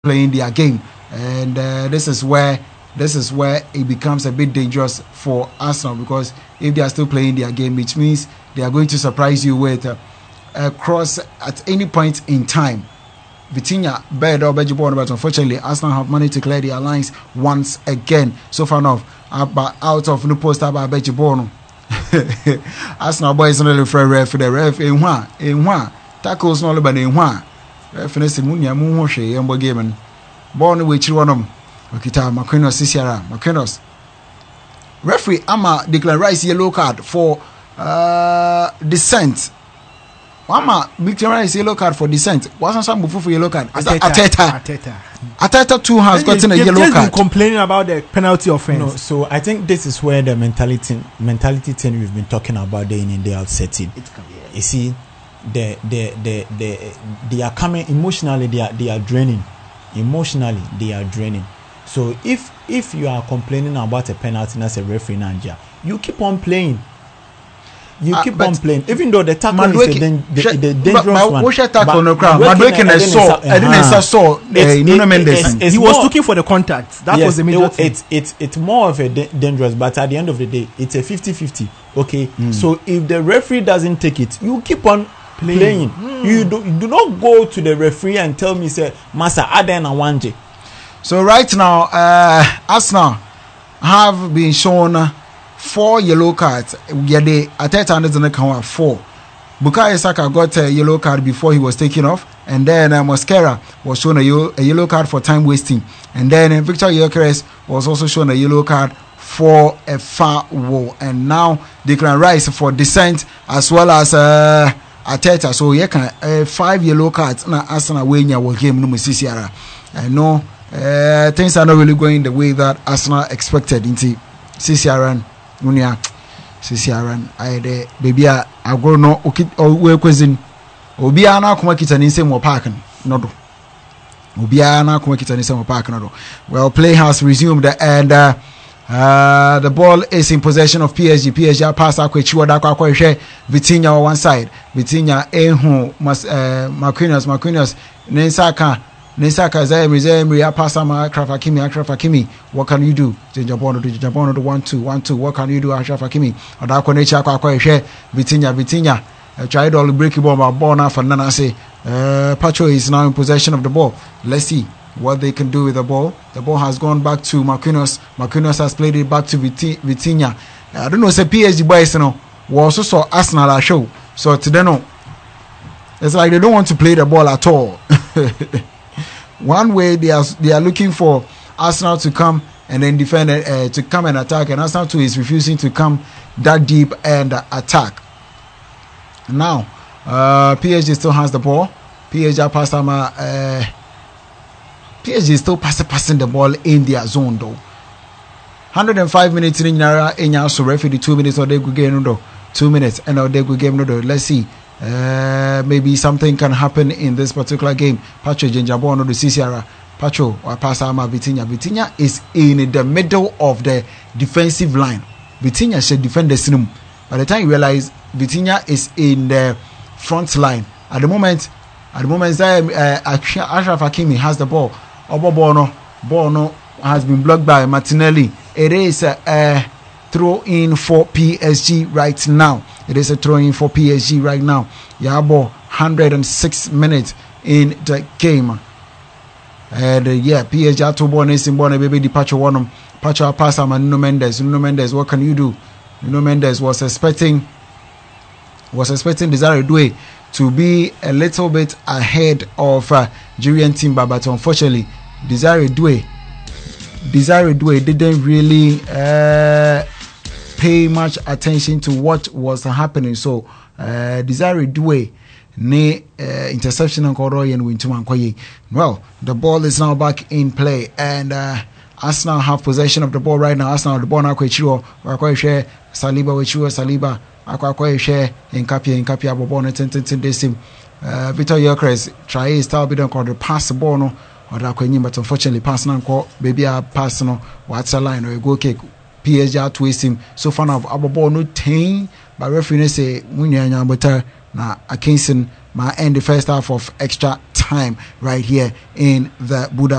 playing their game, and this is where it becomes a bit dangerous for Arsenal, because if they are still playing their game, which means they are going to surprise you with a cross at any point in time. Vitinha bad or Bejibon, but unfortunately Arsenal have managed to clear their lines once again. So far now, out of no post about Bejibon. Arsenal boys only for the ref in one tackles no but in one. Reference Munya Muhoshe and Bogaman. Born which one of them. Okita Makinos Sisiara. Makinos. Referee Ama Declan Rice yellow card for dissent. Ama Declan Rice yellow card for dissent. Wasn't some move for yellow card? Ateta too has gotten a yellow card. Complaining about the penalty offense. No, so I think this is where the mentality thing we've been talking about day in and day out set in. You see, they are coming emotionally. They are draining. Emotionally, they are draining. So if you are complaining about a penalty as a referee, Nigeria, you keep on playing. You keep on playing, even though the tackle is the dangerous one. What's your tackle on the ground? I saw Nuno Mendes. He was looking for the contact. That was the major thing. It's more of a dangerous, but at the end of the day, it's a 50-50. Okay, so if the referee doesn't take it, you keep on playing. You do not go to the referee and tell me, say, Masa Aden and Wanje. So right now, Arsenal have been shown 4 yellow cards. Yede Ateta and count 4. Bukayo Saka got a yellow card before he was taken off, and then Mosquera was shown a yellow card for time wasting, and then Victor Gyökeres was also shown a yellow card for a foul, and now Declan Rice for dissent as well as Ateta. So you can 5 yellow cards na Arsenal wenya will game no Sisiara. I know things are not really going the way that Arsenal expected into Sisiara. Munia Sisiaran I de baby I go no we question obia na akoma kita ni nsem wo park no do obia na akoma kita ni nsem wo park no do. Well, play has resumed, and the ball is in possession of PSG pass akwachi wada akwa hwe Vitinha on one side, Vitinha ehu Marquinhos Nesaka Zemri pass Achraf Hakimi. What can you do? Jabono 1-2. What can you do, Achraf Hakimi? Odako nature kwa Vitinha tried all the breaking ball, but ball now for Nana say Pacho is now in possession of the ball. Let's see what they can do with the ball. The ball has gone back to Marquinhos. Marquinhos has played it back to Vitinha. I don't know, say PSG boys, we also saw Arsenal show. So today, no, it's like they don't want to play the ball at all. One way they are looking for Arsenal to come and then defend, to come and attack, and Arsenal too is refusing to come that deep and attack. Now, PSG still has the ball. PSG is still passing the ball in their zone though. 105 minutes in Enya so referee 2 minutes or they go game no 2 minutes and they go game no. Let's see. Maybe something can happen in this particular game. Pacho Jenjabo no the Sisiara. Pacho or Pasama Vitinha. Vitinha is in the middle of the defensive line. Vitinha should defend the cinema. By the time you realize Vitinha is in the front line. At the moment Achraf Hakimi has the ball. Ball has been blocked by Martinelli. It is a throw in for PSG right now. Yabo 106 minutes in the game. And PSG to born is in born a baby departure one. Pacho Pasama Nuno Mendes. What can you do? Nuno Mendes was expecting Desire Doué to be a little bit ahead of Julian Timber, but unfortunately Desire Doué didn't really pay much attention to what was happening. So Desire Doué interception and well, the ball is now back in play, and Arsenal have possession of the ball right now. Arsenal the ball now Saliba akwa share in Kapia bobo no ten desim. Victor Gyökeres try his style bit on the pass the ball no or akwa but unfortunately pass na nko baby a pass no what's a line or a goal kick. PSG twist him so far now abobo no 10 but referee say munya better na Akinson ma end the first half of extra time right here in the Buddha